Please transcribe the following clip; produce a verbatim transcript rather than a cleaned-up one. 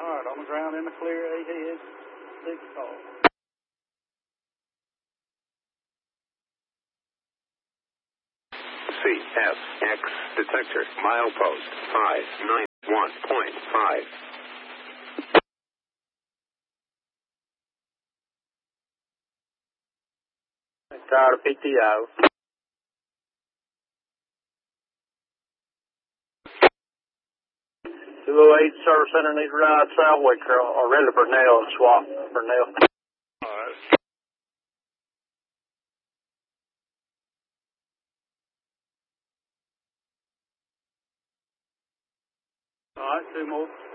All right, on the ground in the clear, ahead, six call. C F X detector, milepost five nine one point five. Tower P T O. two oh eight Service Center needs to ride Southwick, or really Burnell and swap Burnell. All right. All right, two more.